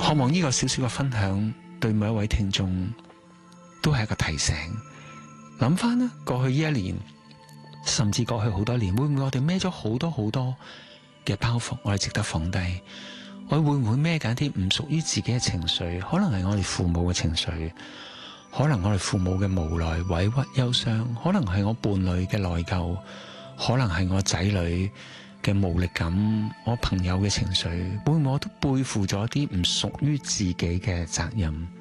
渴望呢個小小嘅分享對每一位聽眾都係一個提醒。諗翻啦，過去呢一年，甚至過去好多年，會唔會我哋孭咗好多好多嘅包袱，我哋值得放低？我哋會唔會孭緊啲唔屬於自己嘅情緒？可能係我哋父母嘅情緒，可能我哋父母嘅無奈、委屈、憂傷，可能係我伴侶嘅內疚，可能係我仔女嘅無力感，我朋友嘅情緒，會唔會我都背負咗啲唔屬於自己嘅責任？